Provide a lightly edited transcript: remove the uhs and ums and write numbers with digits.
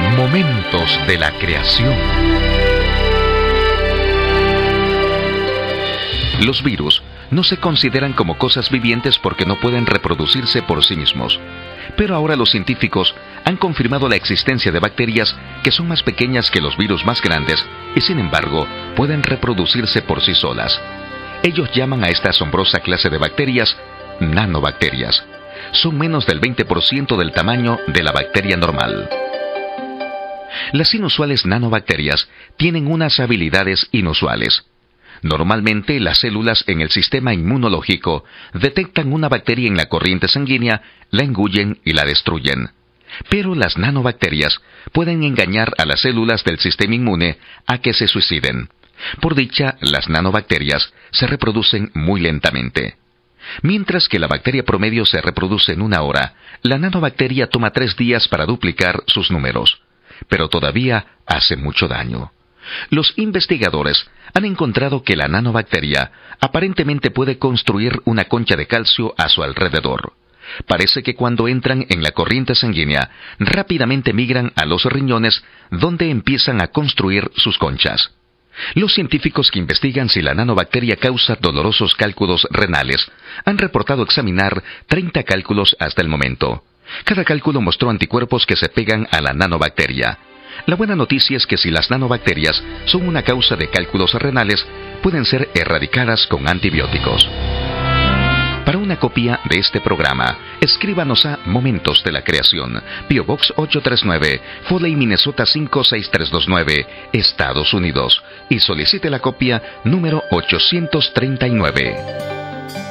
Momentos de la creación. Los virus no se consideran como cosas vivientes porque no pueden reproducirse por sí mismos. Pero ahora los científicos han confirmado la existencia de bacterias que son más pequeñas que los virus más grandes y sin embargo pueden reproducirse por sí solas. Ellos llaman a esta asombrosa clase de bacterias nanobacterias. Son menos del 20% del tamaño de la bacteria normal. Las inusuales nanobacterias tienen unas habilidades inusuales. Normalmente, las células en el sistema inmunológico detectan una bacteria en la corriente sanguínea, la engullen y la destruyen. Pero las nanobacterias pueden engañar a las células del sistema inmune a que se suiciden. Por dicha, las nanobacterias se reproducen muy lentamente. Mientras que la bacteria promedio se reproduce en 1 hora, la nanobacteria toma 3 días para duplicar sus números. Pero todavía hace mucho daño. Los investigadores han encontrado que la nanobacteria aparentemente puede construir una concha de calcio a su alrededor. Parece que cuando entran en la corriente sanguínea, rápidamente migran a los riñones, donde empiezan a construir sus conchas. Los científicos que investigan si la nanobacteria causa dolorosos cálculos renales han reportado examinar 30 cálculos hasta el momento. Cada cálculo mostró anticuerpos que se pegan a la nanobacteria. La buena noticia es que si las nanobacterias son una causa de cálculos renales, pueden ser erradicadas con antibióticos. Para una copia de este programa, escríbanos a Momentos de la Creación, P.O. Box 839, Foley, Minnesota 56329, Estados Unidos, y solicite la copia número 839.